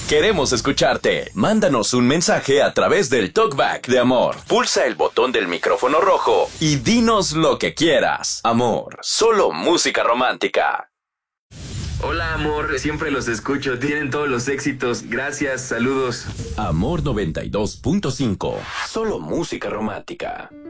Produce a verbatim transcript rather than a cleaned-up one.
Queremos escucharte. Mándanos un mensaje a través del Talkback de Amor. Pulsa el botón del micrófono rojo y dinos lo que quieras. Amor, solo música romántica. Hola, amor, siempre los escucho, tienen todos los éxitos. Gracias, saludos. Amor noventa y dos punto cinco. Solo música romántica.